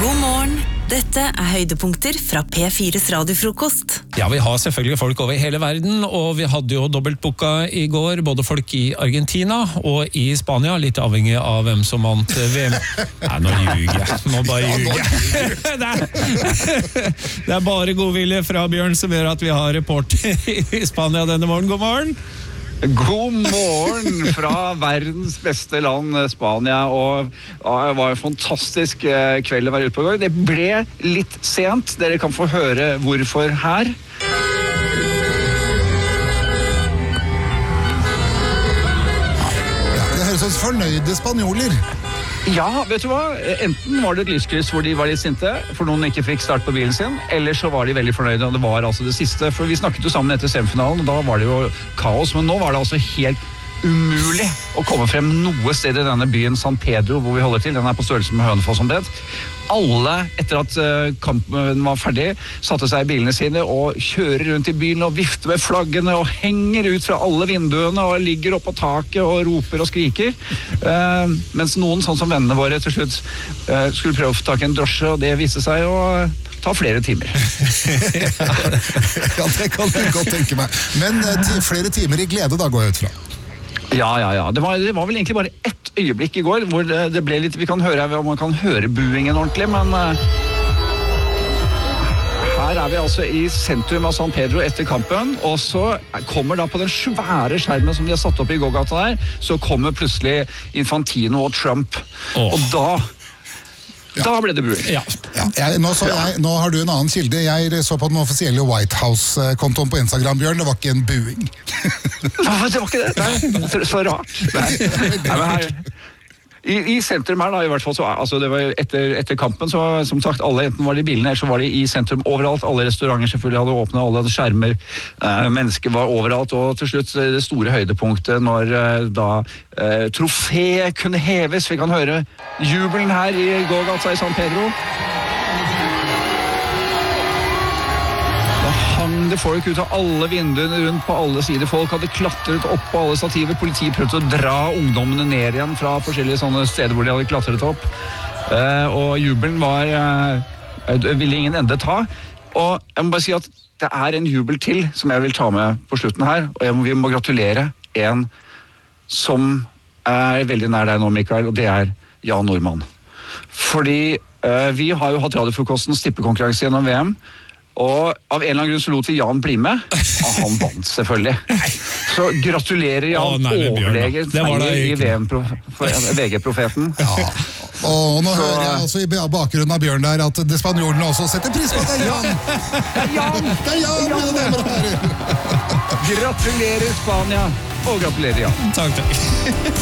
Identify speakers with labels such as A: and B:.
A: God morgen, dette høydepunkter fra P4's radiofrokost.
B: Ja, vi har selvfølgelig folk over hele verden, og vi hadde jo dobbeltboka I går, både folk I Argentina og I Spania, litt avhengig av hvem som vant VM. Nei, nå ljuger jeg. Nå bare ljuger jeg. Det bare godvilje fra Bjørn som gjør at vi har reporter I Spania denne morgen. God morgen!
C: God morgen fra verdens beste land, Spania, og det var en fantastisk kveld å være ute på I går. Det ble litt sent, dere kan få høre hvorfor her.
D: Det høres ut som fornøyde spanjoler.
C: Ja, vet du hva? Enten var det et lyskryss hvor de var litt sinte, for noen ikke fikk start på bilen sin, eller så var de veldig fornøyde, og det var altså det siste. For vi snakket jo sammen etter semifinalen, og da var det jo kaos, men nå var det altså helt umulig å komme frem noe sted I denne byen San Pedro, hvor vi holder til. Den på størrelse med Hønefoss omtrent. Alle, etter at kampen var ferdig, satte seg I bilene sine og kjører rundt I byen og vifter med flaggene og henger ut fra alle vinduene og ligger opp på taket og roper og skriker. Mens noen, sånn som vennene våre, til slutt skulle prøve å få tak I en drosje, og det viste seg å ta flere timer.
D: Ja, det kan jeg godt tenke meg. Men flere timer I glede da, går jeg ut fra.
C: Ja. Det var vel egentlig bare ett øyeblikk I går, hvor det ble litt, vi kan høre, man kan høre buingen ordentlig, men her vi altså I sentrum av San Pedro etter kampen, og så kommer da på den svære skjermen som de har satt opp I gågata der, så kommer plutselig Infantino og Trump, og da ble det buing.
B: Ja.
D: Nå har du en annen kilde. Jeg så på den offisielle White House-kontoen på Instagram, Bjørn. Det var ikke en buing.
C: Det var ikke det. Det så rart. Nei, men her I sentrum her da, I hvert fall så, altså det var etter kampen så, som sagt, alle enten var de I bilene, eller så var de I sentrum overalt, alle restauranter selvfølgelig hadde åpnet, alle hadde skjermer, mennesker var overalt, og til slutt det store høydepunktet når trofé kunne heves, vi kan høre jubelen her I gågata I San Pedro. Hang det folk ut av alle vinduene rundt på alle sider. Folk hadde klatret opp på alle stativer. Politiet prøvde å dra ungdommene ned igjen fra forskjellige sånne steder hvor de hadde klatret opp. Og jubelen ville ingen ende ta. Og jeg må bare si at det en jubel til som jeg vil ta med på slutten her. Og vi må gratulere en som veldig nær deg nå, Mikael, og det Jan Normann. Fordi vi har jo hatt radiofrokostens tippekonkurranse gjennom VM, og av en eller annen grunn så lot vi Jan bli med, og han vant selvfølgelig. Så gratulerer Jan, overlegen I VG-profeten.
D: Ja, og nå hører jeg altså I bakgrunnen av Bjørn der at spanjolene også setter pris på at det Jan! Det Jan, mine damer og herrer!
C: Gratulerer Spania, og gratulerer Jan.
B: Takk.